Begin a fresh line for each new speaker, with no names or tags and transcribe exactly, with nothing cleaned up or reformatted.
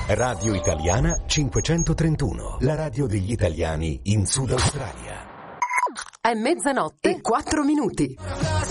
Radio Italiana cinquecentotrentuno, la radio degli italiani in Sud Australia.
È mezzanotte e quattro minuti.